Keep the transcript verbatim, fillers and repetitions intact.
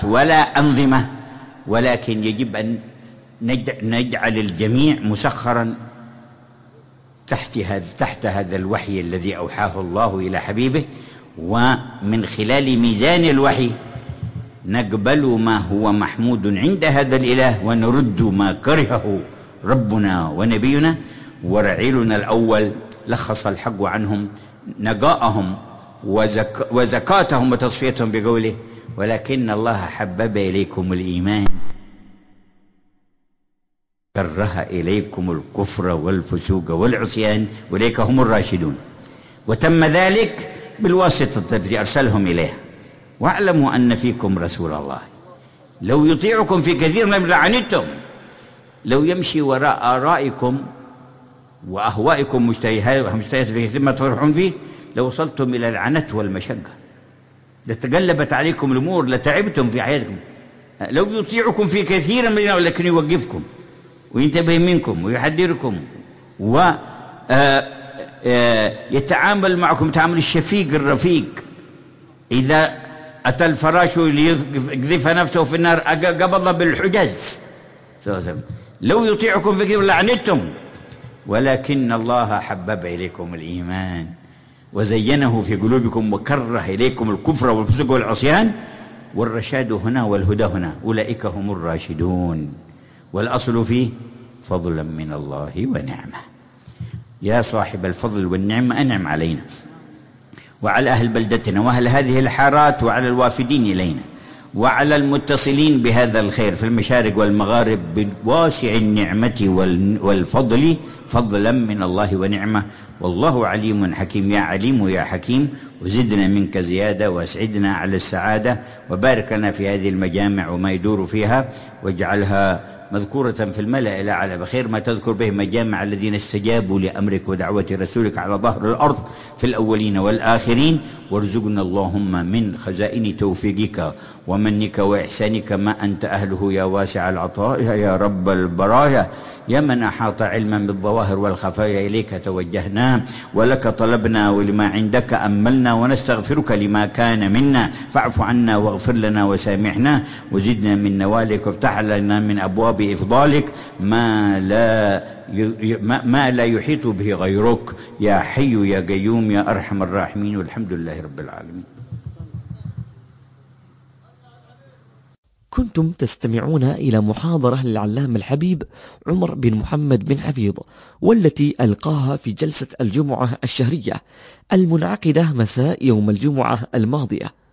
ولا أنظمة، ولكن يجب أن نجعل الجميع مسخرا تحت هذا تحت هذا الوحي الذي أوحاه الله إلى حبيبه، ومن خلال ميزان الوحي نقبل ما هو محمود عند هذا الإله ونرد ما كرهه ربنا ونبينا. ورعيلنا الأول لخص الحق عنهم نقاءهم وزك وزكاتهم وتصفيتهم بقوله: ولكن الله حبب إليكم الإيمان كره إليكم الكفر والفسوق والعصيان أولئك هم الراشدون. وتم ذلك بالواسطة التي أرسلهم إليها. واعلموا أن فيكم رسول الله لو يطيعكم في كثير من لعنتم، لو يمشي وراء آرائكم وأهوائكم مشتهيات في كثير ما تروحون فيه لوصلتم إلى العنت والمشقة، لتقلبت عليكم الأمور، لتعبتم في حياتكم. لو يطيعكم في كثير من لكن يوقفكم وينتبه منكم ويحذركم ويتعامل معكم تعامل الشفيق الرفيق. إذا أتى الفراش ليقذف نفسه في النار قبض بالحجز. لو يطيعكم في كثير لعنتم، ولكن الله حبب إليكم الإيمان وزينه في قلوبكم وكره إليكم الكفر والفسوق والعصيان. والرشاد هنا والهدى هنا، أولئك هم الراشدون. والأصل فيه فضلا من الله ونعمة. يا صاحب الفضل والنعمة أنعم علينا وعلى أهل بلدتنا وأهل هذه الحارات وعلى الوافدين إلينا وعلى المتصلين بهذا الخير في المشارق والمغارب بواسع النعمة والفضل فضلا من الله ونعمة. والله عليم حكيم. يا عليم يا حكيم، وزدنا منك زيادة واسعدنا على السعادة، وبارك لنا في هذه المجامع وما يدور فيها، واجعلها مذكورة في الملأ الأعلى بخير ما تذكر به مجامع الذين استجابوا لأمرك ودعوة رسولك على ظهر الأرض في الأولين والآخرين. وارزقنا اللهم من خزائن توفيقك ومنك وإحسانك ما أنت أهله يا واسع العطاء يا رب البرايا، يا من أحاط علما بالظواهر والخفايا. إليك توجهنا ولك طلبنا ولما عندك أملنا، ونستغفرك لما كان منا، فاعف عنا واغفر لنا وسامحنا، وزدنا من نوالك وافتح لنا من أبواب بإفضالك ما لا ما لا يحيط به غيرك، يا حي يا قيوم يا أرحم الراحمين، والحمد لله رب العالمين. كنتم تستمعون إلى محاضرة للعلامة الحبيب عمر بن محمد بن عبيد، والتي ألقاها في جلسة الجمعة الشهرية المنعقدة مساء يوم الجمعة الماضية.